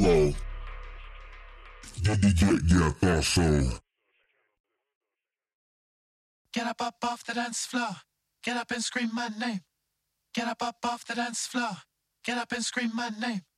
flow. Yeah, I thought so. Get up off the dance floor. Get up and scream my name. Get up off the dance floor. Get up and scream my name.